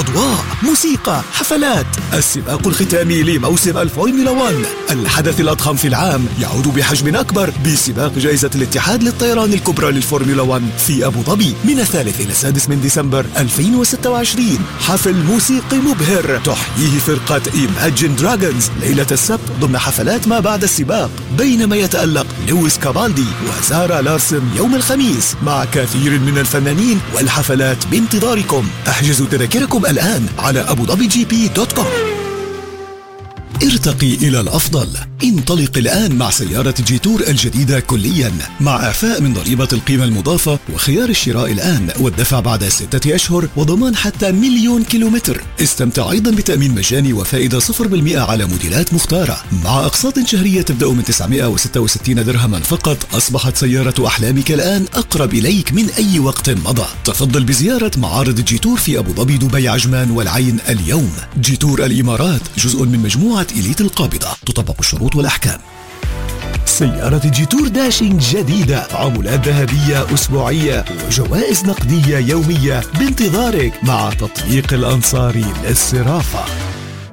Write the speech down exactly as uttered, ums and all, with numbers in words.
أضواء، موسيقى، حفلات. السباق الختامي لموسم الفورمولا واحد، الحدث الأضخم في العام، يعود بحجم أكبر بسباق جائزة الاتحاد للطيران الكبرى للفورمولا واحد في أبو ظبي من الثالث إلى السادس من ديسمبر ألفين وستة وعشرين. حفل موسيقي مبهر تحييه فرقة Imagine Dragons ليلة السبت ضمن حفلات ما بعد السباق، بينما يتألق لويس كابالدي وزارا لارسن يوم الخميس مع كثير من الفنانين، والحفلات بانتظاركم. احجزوا تذاكركم الآن على أبو ظبي جي بي دوت كوم. ارتقي إلى الأفضل. انطلق الآن مع سيارة جيتور الجديدة كليا مع إعفاء من ضريبة القيمة المضافة وخيار الشراء الآن والدفع بعد ستة أشهر وضمان حتى مليون كيلومتر. استمتع أيضا بتأمين مجاني وفائدة صفر بالمئة على موديلات مختارة مع أقساط شهرية تبدأ من تسعمئة وستة وستين درهما فقط. أصبحت سيارة أحلامك الآن أقرب إليك من أي وقت مضى. تفضل بزيارة معارض جيتور في أبو ظبي، دبي، عجمان والعين اليوم. جيتور الإمارات جزء من مجموعة إليت القابضة، تطبق الشروط والأحكام. سيارة جيتور داشينج جديدة، عمولات ذهبية أسبوعية وجوائز نقدية يومية بانتظارك مع تطبيق الأنصاري للصرافة.